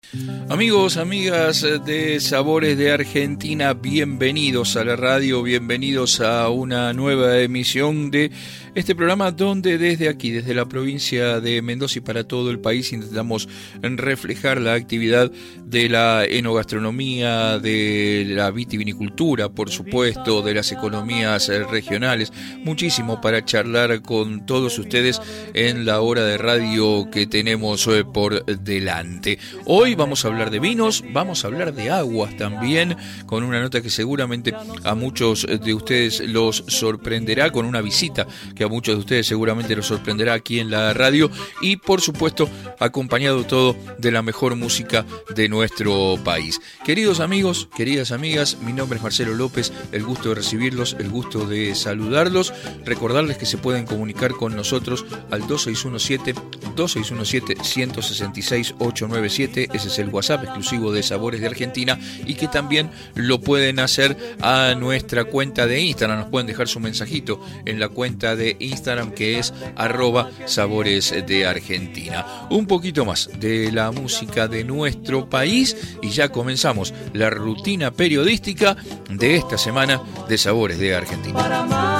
Amigos, amigas de Sabores de Argentina, bienvenidos a la radio, bienvenidos a una nueva emisión de este programa donde desde aquí, desde la provincia de Mendoza y para todo el país, intentamos reflejar la actividad de la enogastronomía, de la vitivinicultura, por supuesto, de las economías regionales, muchísimo para charlar con todos ustedes en la hora de radio que tenemos por delante. Hoy vamos a hablar de vinos, vamos a hablar de aguas también, con una nota que seguramente a muchos de ustedes los sorprenderá, con una visita que a muchos de ustedes seguramente los sorprenderá aquí en la radio y por supuesto acompañado todo de la mejor música de nuestro país. Queridos amigos, queridas amigas, mi nombre es Marcelo López, el gusto de recibirlos, el gusto de saludarlos, recordarles que se pueden comunicar con nosotros al 2617-166-897, ese es el WhatsApp exclusivo de Sabores de Argentina, y que también lo pueden hacer a nuestra cuenta de Instagram, nos pueden dejar su mensajito en la cuenta de Instagram que es @Sabores de Argentina. Un poquito más de la música de nuestro país y ya comenzamos la rutina periodística de esta semana de Sabores de Argentina.